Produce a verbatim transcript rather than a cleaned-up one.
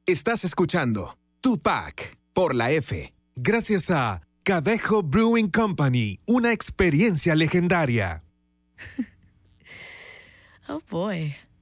Estás escuchando Tupac por la F. Gracias a Cadejo Brewing Company, una experiencia legendaria. Oh boy.